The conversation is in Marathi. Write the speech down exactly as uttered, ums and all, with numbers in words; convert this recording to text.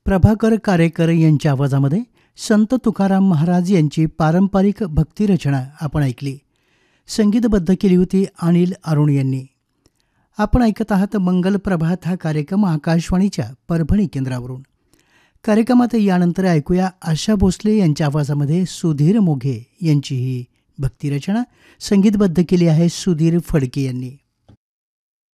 प्रभाकर कारेकर यांच्या आवाजामध्ये संत तुकाराम महाराज यांची पारंपरिक भक्तिरचना आपण ऐकली. संगीतबद्ध केली होती अनिल अरुण यांनी. आपण ऐकत आहात मंगल प्रभात हा कार्यक्रम आकाशवाणीच्या परभणी केंद्रावरून. कार्यक्रमात यानंतर ऐकूया आशा भोसले यांच्या आवाजामध्ये सुधीर मोघे यांची ही भक्तिरचना. संगीतबद्ध केली आहे सुधीर फडके यांनी.